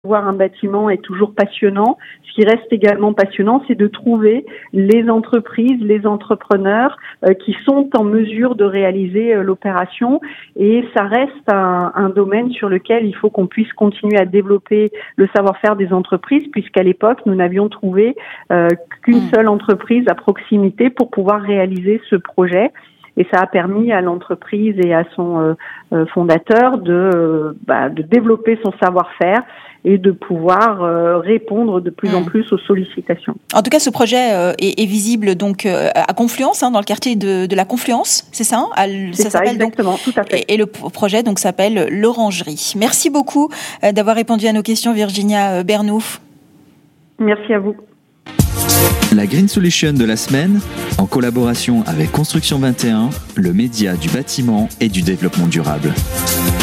Voir un bâtiment est toujours passionnant. Ce qui reste également passionnant, c'est de trouver les entreprises, les entrepreneurs qui sont en mesure de réaliser l'opération. Et ça reste un domaine sur lequel il faut qu'on puisse continuer à développer le savoir-faire des entreprises, puisqu'à l'époque, nous n'avions trouvé qu'une seule entreprise à proximité pour pouvoir réaliser ce projet. Et ça a permis à l'entreprise et à son fondateur de développer son savoir-faire et de pouvoir répondre de plus en plus aux sollicitations. En tout cas, ce projet est visible donc à Confluence, dans le quartier de la Confluence, c'est ça C'est ça, exactement, tout à fait. Et le projet donc s'appelle l'Orangerie. Merci beaucoup d'avoir répondu à nos questions, Virginia Bernouf. Merci à vous. La Green Solution de la semaine, en collaboration avec Construction 21, le média du bâtiment et du développement durable.